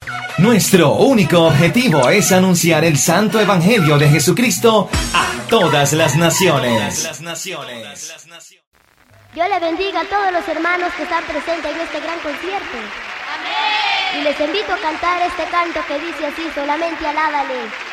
Nuestro único objetivo es anunciar el santo evangelio de Jesucristo a todas las naciones. Dios le bendiga a todos los hermanos que están presentes en este gran concierto. Amén. Y les invito a cantar este canto que dice así: solamente alábale.